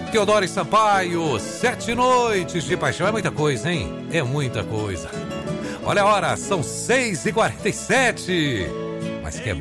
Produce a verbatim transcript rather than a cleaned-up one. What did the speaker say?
Teodoro e Sampaio, Sete Noites de Paixão. É muita coisa, hein? É muita coisa. Olha a hora, são seis e quarenta e sete. Mas que é